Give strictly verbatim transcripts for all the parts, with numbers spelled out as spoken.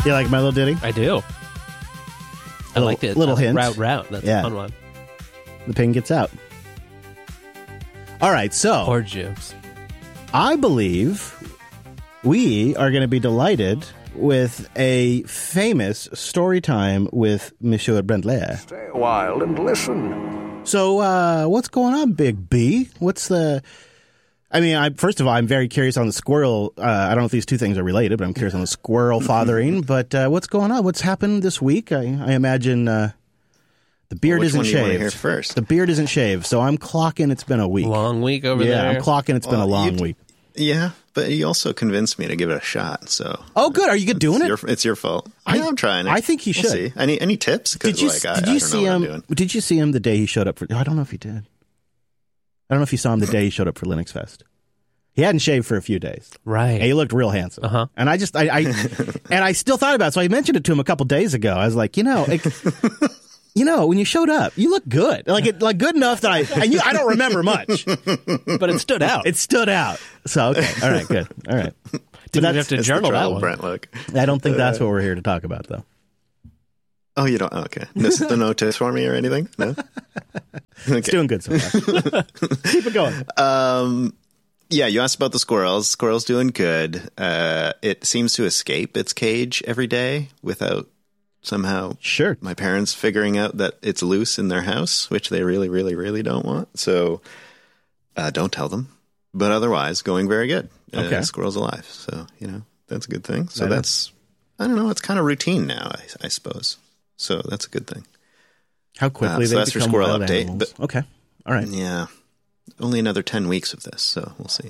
You like my little ditty? I do. I Little- like it. little Uh, hint. Route, route. That's Yeah. a fun one. The ping gets out. All right, so Or jibs. I believe we are going to be delighted with a famous story time with Monsieur Brendler. Stay a while and listen. So, uh, what's going on, Big B? What's the... I mean, I, first of all, I'm very curious on the squirrel. Uh, I don't know if these two things are related, but I'm curious on the squirrel fathering. But uh, what's going on? What's happened this week? I, I imagine uh, the beard Which isn't one do you wanna shaved. hear first? The beard isn't shaved, so I'm clocking it's been a week. Long week over yeah, there. I'm clocking it's been a Well, long you'd- week. Yeah, but you also convinced me to give it a shot. So Oh, good. Are you good doing it's it? your, it's your fault. I- I, I'm trying. it. I think you We'll should. see. Any any tips? 'Cause, Did you like, I, did I you don't see know what I'm him? doing. Did you see him the day he showed up for? I don't know if he did. I don't know if you saw him the day he showed up for Linux Fest. He hadn't shaved for a few days. Right. And he looked real handsome. Uh-huh. And I just, I, I and I still thought about it. So I mentioned it to him a couple days ago. I was like, you know, it, you know, when you showed up, you look good. Like it, like good enough that I, and you, I don't remember much, But it stood out. it stood out. So, okay. All right. Good. All right. But Didn't that's- have to It's the journal that trouble, one. Brent, look. I don't think that's what we're here to talk about, though. Oh, you don't? Okay. This is the no tips for me or anything? No? It's Okay. doing good so far. Keep it going. Um, yeah, you asked about the squirrels. Squirrel's doing good. Uh, it seems to escape its cage every day without somehow Sure. my parents figuring out that it's loose in their house, which they really, really, really don't want. So uh, don't tell them. But otherwise, going very good. Uh, Okay. Squirrel's alive. So, you know, that's a good thing. So Right on. that's, I don't know, it's kind of routine now, I, I suppose. So that's a good thing. How quickly Uh, so they that's your become squirrel wild update, animals. but- Okay. All right. Yeah. Only another ten weeks of this, so we'll see.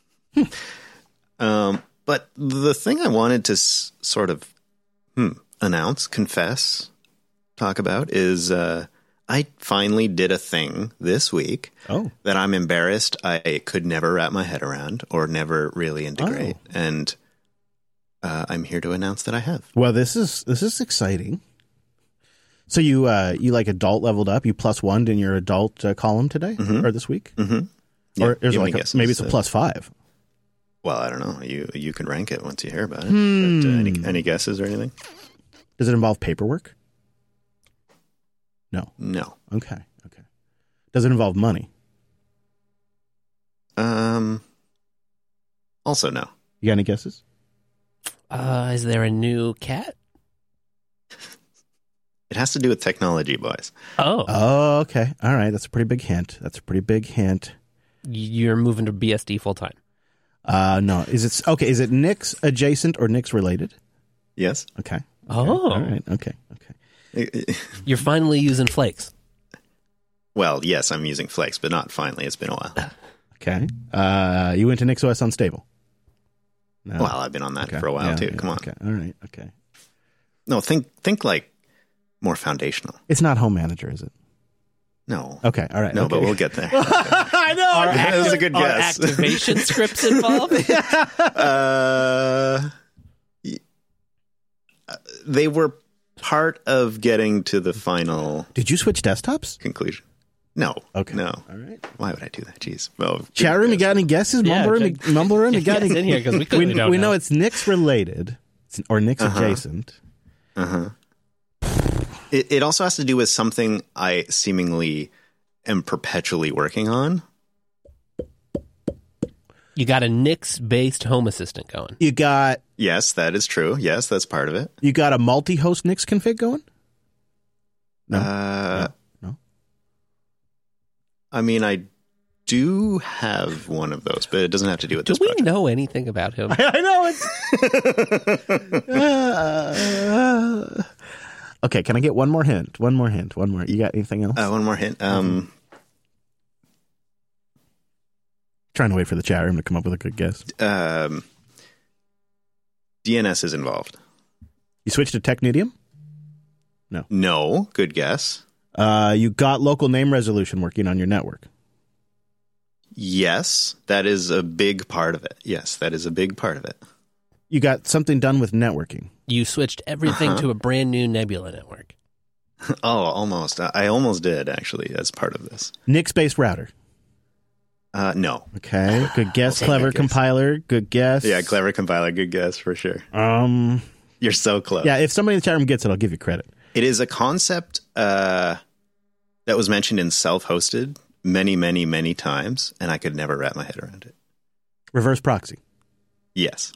um, but the thing I wanted to s- sort of hmm, announce, confess, talk about is uh, I finally did a thing this week Oh. that I'm embarrassed I could never wrap my head around or never really integrate. Oh. And uh, I'm here to announce that I have. Well, this is this is exciting. So you uh, you like adult leveled up? You plus one in your adult uh, column today or this week? Mm-hmm. Or Yeah, is it give me like a, guesses. maybe it's a Uh, plus five? Well, I don't know. You you can rank it once you hear about it. Hmm. But, uh, any, any guesses or anything? Does it involve paperwork? No. No. Okay. Okay. Does it involve money? Um. Also, no. You got any guesses? Uh, is there a new cat? It has to do with technology, boys. Oh. Oh, okay. All right. That's a pretty big hint. That's a pretty big hint. You're moving to B S D full time. Uh, no. Is it okay? Is it Nix adjacent or Nix related? Yes. Okay. Okay. Oh. All right. Okay. Okay. You're finally using flakes. Well, yes, I'm using Flex, but not finally. It's been a while. Okay. Uh, you went to NixOS Unstable. No. Well, I've been on that Okay. for a while Yeah, too. yeah, Come on. Okay. All right. Okay. No, think think like more foundational. It's not Home Manager, is it? No. Okay. All right. No, okay. but we'll get there. I know. Are, That was a good are guess. activation scripts involved? uh, y- uh, they were part of getting to the final Did you switch desktops? conclusion. No. Okay. No. All right. Why would I do that? Jeez. Well, good Chat room, you guess. got any guesses? Yeah, Mumble room, check- you- mumble room, you got Yes, any? in here, 'cause we we, clearly don't we know know. it's Nix related it's, or Nix Uh-huh. adjacent. Uh-huh. It, it also has to do with something I seemingly am perpetually working on. You got a Nix-based Home Assistant going. You got Yes, that is true. Yes, that's part of it. you got a multi-host Nix config going? No. Uh, No. I mean, I do have one of those, but it doesn't have to do with Do this we project. know anything about him? I know it. Uh, okay, can I get one more hint? One more hint. One more. You got anything else? Uh, one more hint. Um, Trying to wait for the chat room to come up with a good guess. um, D N S is involved. You switched to Technidium? No, good guess. Uh, you got local name resolution working on your network. Yes, that is a big part of it. Yes, that is a big part of it. You got something done with networking. You switched everything Uh-huh. to a brand new Nebula network. Oh, almost. I I almost did, actually, as part of this. Nix-based router. Uh, no. Okay, good guess. Okay, Clever good guess. compiler. Good guess. Yeah, clever compiler. Good guess for sure. Um, You're so close. Yeah, if somebody in the chat room gets it, I'll give you credit. It is a concept uh, that was mentioned in self-hosted many, many, many times, and I could never wrap my head around it. Reverse proxy. Yes.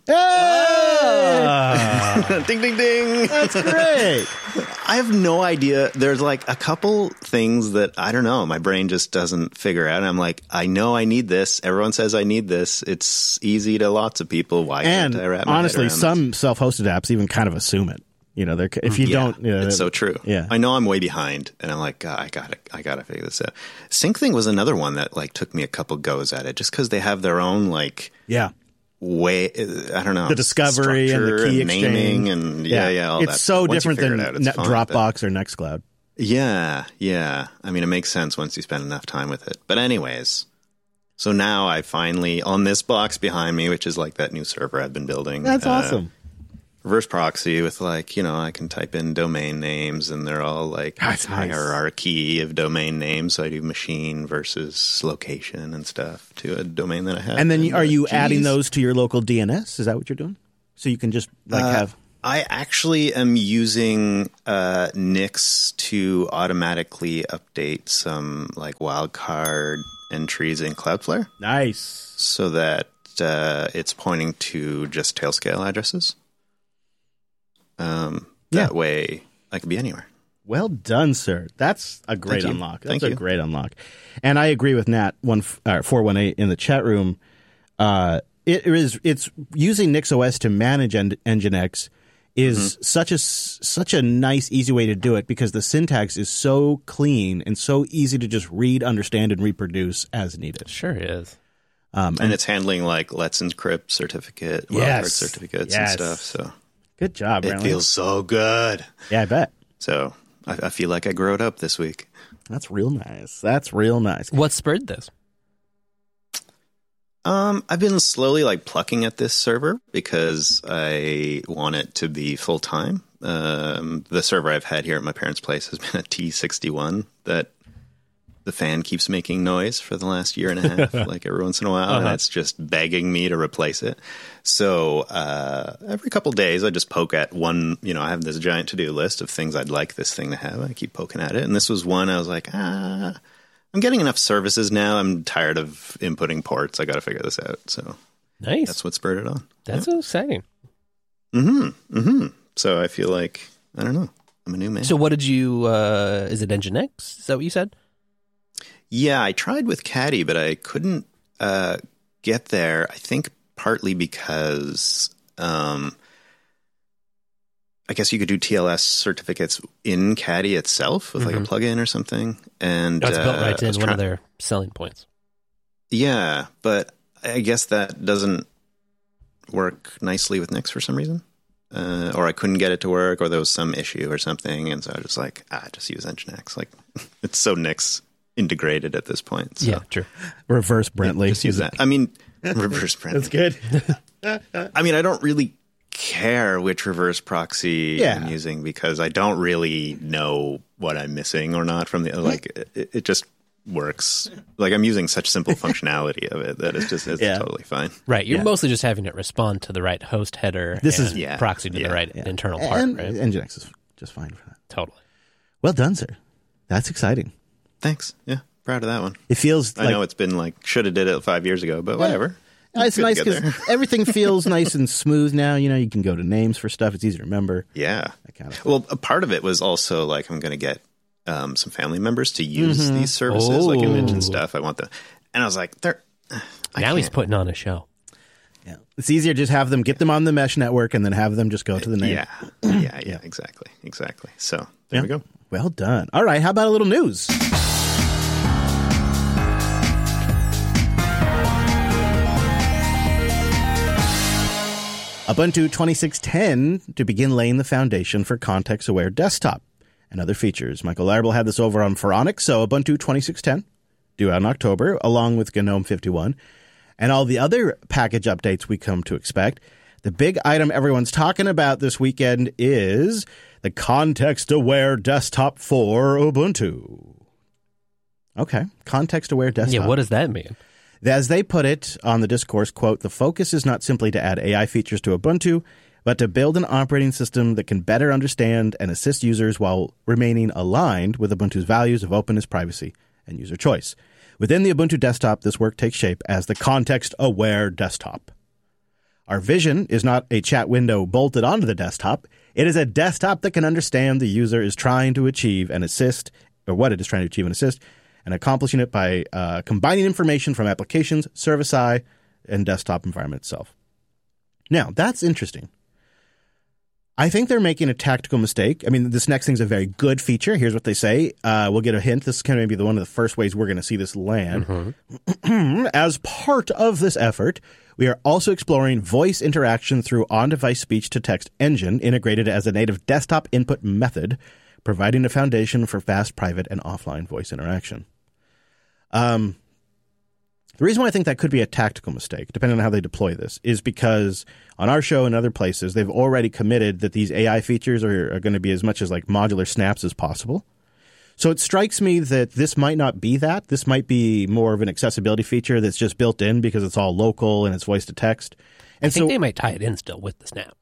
Hey! Ding, ding, ding. That's great. I have no idea. There's like a couple things that I don't know. My brain just doesn't figure out. I'm like, I know I need this. Everyone says I need this. It's easy to lots of people. Why And can't I wrap my honestly, head around some self-hosted apps even kind of assume it. You know, they're, if you yeah, don't, you know, it's so true. Yeah. I know I'm way behind, and I'm like, God, I gotta, I gotta figure this out. SyncThing was another one that like took me a couple goes at it, just because they have their own like yeah. way. I don't know, The discovery and the structure key and exchange. naming, and yeah, yeah, all it's that. so Once you different figure than it out, it's Net- fine, Dropbox or Nextcloud. but- Yeah, yeah. I mean, it makes sense once you spend enough time with it. But anyways, so now I finally on this box behind me, which is like that new server I've been building. That's uh, awesome. Reverse proxy with like, you know, I can type in domain names and they're all like That's nice. hierarchy of domain names. So I do machine versus location and stuff to a domain that I have. And then you, are you geez. adding those to your local D N S? Is that what you're doing? So you can just like Uh, have. I actually am using uh, Nix to automatically update some like wildcard entries in Cloudflare Nice. so that uh, it's pointing to just Tailscale addresses. Um, that Yeah. way I can be anywhere. Well done, sir. That's a great Thank you. unlock. That's Thank a you. great unlock. And I agree with Nat one uh, four one eight in the chat room. Uh, it is it's using NixOS to manage en- Nginx is Mm-hmm. such a s- such a nice, easy way to do it because the syntax is so clean and so easy to just read, understand, and reproduce as needed. Sure is. Um, And it's handling like Let's Encrypt certificate, wildcard Yes. certificates Yes. and stuff. So good job, it Brantley. feels so good. Yeah, I bet. So I, I feel like I grew it up this week. That's real nice. That's real nice. What spurred this? Um, I've been slowly like plucking at this server because I want it to be full time. Um, the server I've had here at my parents' place has been a T sixty-one that the fan keeps making noise for the last year and a half, like every once in a while, Uh-huh. and it's just begging me to replace it. So uh, every couple days, I just poke at one. You know, I have this giant to-do list of things I'd like this thing to have. I keep poking at it, and this was one. I was like, ah. I'm getting enough services now. I'm tired of inputting ports. I got to figure this out. So Nice. that's what spurred it on. That's so exciting. Mm-hmm. Mm-hmm. So I feel like, I don't know. I'm a new man. So what did you, uh, is it Nginx? Is that what you said? Yeah, I tried with Caddy, but I couldn't uh, get there. I think partly because um, I guess you could do T L S certificates in Caddy itself with like Mhm. a plugin or something. And That's built uh, right I in was one try- of their selling points. Yeah, but I guess that doesn't work nicely with Nix for some reason. Uh, or I couldn't get it to work, or there was some issue or something. And so I was just like, ah, just use Nginx. Like, it's so Nix integrated at this point. So Yeah, true. Reverse Brentley. just use that. I mean, reverse Brent. That's good. I mean, I don't really care which reverse proxy Yeah. I'm using because I don't really know what I'm missing or not from the, like, it, it just works. Like, I'm using such simple functionality of it that it's just, it's Yeah. totally fine. Right. You're Yeah. mostly just having it respond to the right host header This and is- Yeah. proxy to Yeah. the right Yeah. internal part, and, right? Nginx is just fine for that. Totally. Well done, sir. That's exciting. Thanks. Yeah. Proud of that one. It feels I like know it's been like, should have did it five years ago, but whatever. it's good to nice get because there. everything feels nice and smooth now. You know, you can go to names for stuff. It's easy to remember. Yeah. That kind of Well, a part of it was also like, I'm going to get um, some family members to use Mm-hmm. these services, like image Oh. and stuff. I want them. And I was like, they're, I now he's can't. putting on a show. Yeah. It's easier to just have them get them on the mesh network and then have them just go to the name. Yeah, yeah, yeah, exactly, exactly. So there Yeah. we go. Well done. All right. How about a little news? Ubuntu twenty-six ten to begin laying the foundation for context-aware desktop and other features. Michael Larable had this over on Phoronix, so Ubuntu twenty-six ten due out in October, along with GNOME fifty-one, and all the other package updates we come to expect. The big item everyone's talking about this weekend is the context-aware desktop for Ubuntu. Okay, context-aware desktop. Yeah, what does that mean? As they put it on the discourse, quote, the focus is not simply to add A I features to Ubuntu, but to build an operating system that can better understand and assist users while remaining aligned with Ubuntu's values of openness, privacy, and user choice. Within the Ubuntu desktop, this work takes shape as the context-aware desktop. Our vision is not a chat window bolted onto the desktop. It is a desktop that can understand the user is trying to achieve and assist, or what it is trying to achieve and assist, and accomplishing it by uh, combining information from applications, service-I, and desktop environment itself. Now, that's interesting. I think they're making a tactical mistake. I mean, this next thing's a very good feature. Here's what they say. Uh, we'll get a hint. This is kind of maybe the one of the first ways we're going to see this land. Mm-hmm. As part of this effort, we are also exploring voice interaction through on-device speech-to-text engine integrated as a native desktop input method, providing a foundation for fast, private, and offline voice interaction. Um, the reason why I think that could be a tactical mistake, depending on how they deploy this, is because on our show and other places, they've already committed that these A I features are, are going to be as much as like modular snaps as possible. So it strikes me that this might not be that. This might be more of an accessibility feature that's just built in because it's all local and it's voice to text. And I think so they might tie it in still with the snap.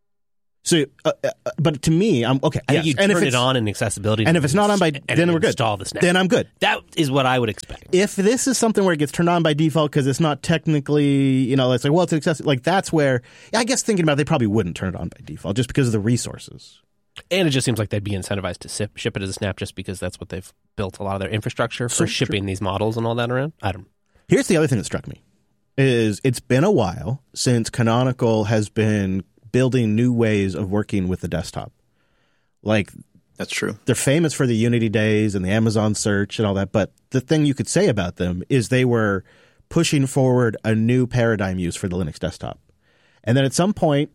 So, uh, uh, but to me, I'm okay. I yes. think you and turn if it on in accessibility, and if it's not on by, and then we're good. Install the snap. Then I'm good. That is what I would expect. If this is something where it gets turned on by default because it's not technically, you know, it's like, well, it's accessible. Like that's where I guess thinking about it, they probably wouldn't turn it on by default just because of the resources. And it just seems like they'd be incentivized to ship, ship it as a snap just because that's what they've built a lot of their infrastructure for So shipping true. these models and all that around. I don't. Here's the other thing that struck me is it's been a while since Canonical has been building new ways of working with the desktop. Like That's true. they're famous for the Unity days and the Amazon search and all that, but the thing you could say about them is they were pushing forward a new paradigm use for the Linux desktop. And then at some point,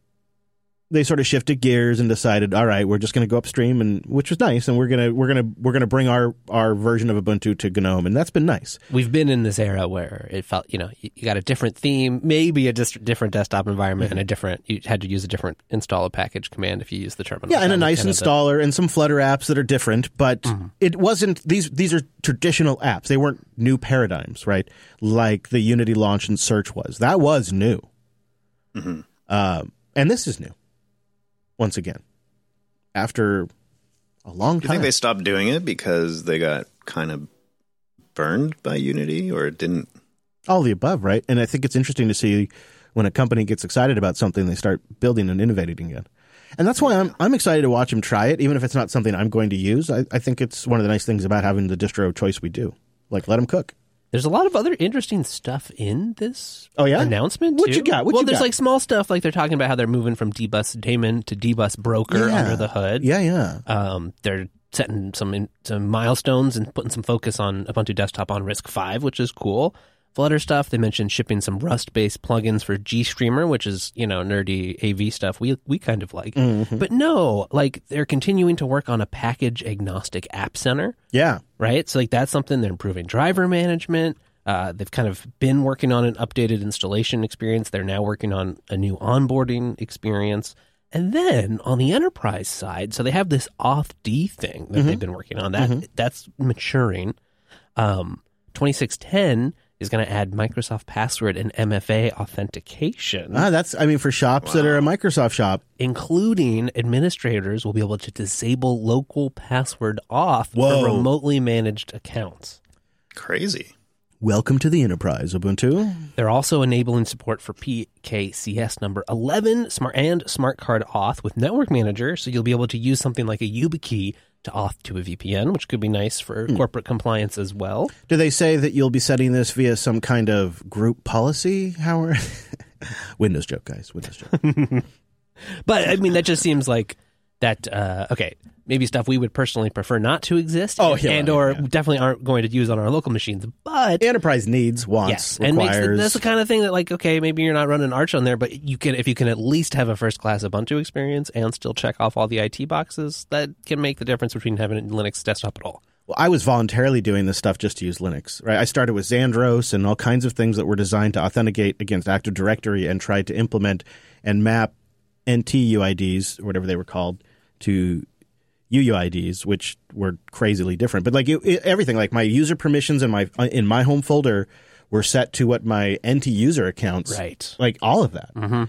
they sort of shifted gears and decided, all right, we're just going to go upstream, and which was nice, and we're gonna we're gonna we're gonna bring our our version of Ubuntu to GNOME, and that's been nice. We've been in this era where it felt, you know, you, you got a different theme, maybe a dis- different desktop environment, mm-hmm. and a different. You had to use a different install a package command if you use the terminal. Yeah, and a nice kind of installer, and some Flutter apps that are different, but mm-hmm. it wasn't. These these are traditional apps. They weren't new paradigms, right? Like the Unity launch and search was. That was new, Mm-hmm. uh, and this is new. Once again, after a long Do time. you think they stopped doing it because they got kind of burned by Unity, or it didn't? All the above, right? And I think it's interesting to see when a company gets excited about something, they start building and innovating again. And that's why I'm I'm excited to watch them try it, even if it's not something I'm going to use. I, I think it's one of the nice things about having the distro choice we do. Like, let them cook. There's a lot of other interesting stuff in this Oh, yeah? announcement, What too. you got? What well, you there's got? like small stuff, like they're talking about how they're moving from dbus daemon to dbus broker Yeah. under the hood. Yeah, yeah. Um, they're setting some in, some milestones and putting some focus on Ubuntu Desktop on RISC five, which is cool. Flutter stuff. They mentioned shipping some Rust-based plugins for GStreamer, which is, you know, nerdy A V stuff we we kind of like. Mm-hmm. But no, like they're continuing to work on a package-agnostic app center, Yeah. right? So like that's something. They're improving driver management. Uh, they've kind of been working on an updated installation experience. They're now working on a new onboarding experience. And then on the enterprise side, so they have this auth-D thing that Mm-hmm. they've been working on. That mm-hmm. That's maturing. Um, twenty-six ten is going to add Microsoft Password and M F A authentication. Ah, that's, I mean, for shops wow. that are a Microsoft shop. Including administrators will be able to disable local password auth Whoa. for remotely managed accounts. Crazy. Welcome to the enterprise, Ubuntu. They're also enabling support for P K C S number eleven smart and smart card auth with Network Manager, so you'll be able to use something like a YubiKey to auth to a V P N, which could be nice for mm. corporate compliance as well. Do they say that you'll be setting this via some kind of group policy? How are Windows joke, guys? Windows joke. But I mean, that just seems like that. Uh, okay, maybe stuff we would personally prefer not to exist, oh, and, yeah, and yeah, or yeah. definitely aren't going to use on our local machines. But enterprise needs, wants, yes, requires. and makes the, that's the kind of thing that, like, okay, maybe you're not running Arch on there, but you can, if you can at least have a first class Ubuntu experience and still check off all the I T boxes, that can make the difference between having a Linux desktop at all. Well, I was voluntarily doing this stuff just to use Linux, right? I started with Xandros and all kinds of things that were designed to authenticate against Active Directory and tried to implement and map N T U I Ds, or whatever they were called, to U U I Ds, which were crazily different. But like it, it, everything, like my user permissions in my in my home folder were set to what my N T user accounts, right? Like all of that. Mm-hmm.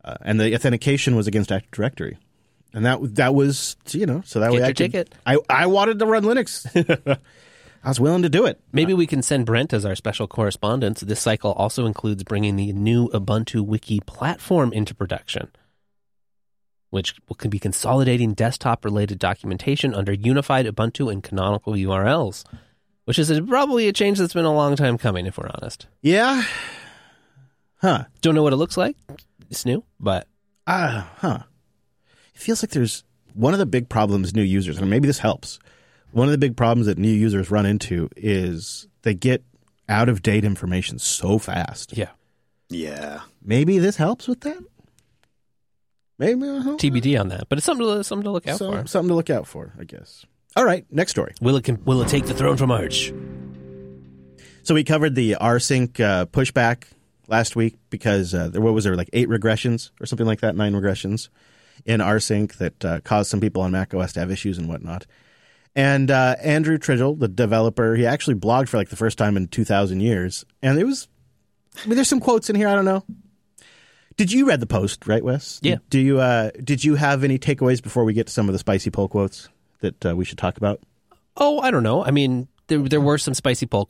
Uh, and the authentication was against Active Directory. And that that was, you know, so that Get way your I could, ticket. I, I wanted to run Linux. I was willing to do it. Maybe we can send Brent as our special correspondent. This cycle also includes bringing the new Ubuntu Wiki platform into production, which can be consolidating desktop-related documentation under unified Ubuntu and canonical U R Ls, which is a, probably a change that's been a long time coming, if we're honest. Yeah. Huh. Don't know what it looks like. It's new, but... Ah, uh, huh. It feels like there's one of the big problems new users, and maybe this helps. One of the big problems that new users run into is they get out-of-date information so fast. Yeah. Yeah. Maybe this helps with that? Maybe. Uh, T B D on that, but it's something to, something to look out so, for. Something to look out for, I guess. All right, next story. Will it, will it take the throne from Arch? So we covered the rsync uh, pushback last week because uh, there what was there like eight regressions or something like that, nine regressions in rsync that uh, caused some people on macOS to have issues and whatnot. And uh, Andrew Tridgell, the developer, he actually blogged for like the first time in two thousand years, and it was. I mean, there's some quotes in here. I don't know. Did you read the post, right, Wes? Yeah. Do you uh, did you have any takeaways before we get to some of the spicy poll quotes that uh, we should talk about? Oh, I don't know. I mean, there there were some spicy poll